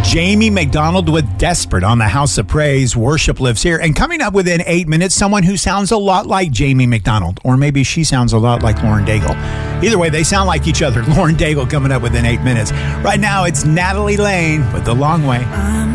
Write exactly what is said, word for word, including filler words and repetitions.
Jamie McDonald with Desperate on the House of Praise. Worship lives here. And coming up within eight minutes, someone who sounds a lot like Jamie McDonald. Or maybe she sounds a lot like Lauren Daigle. Either way, they sound like each other. Lauren Daigle coming up within eight minutes. Right now, it's Natalie Lane with The Long Way.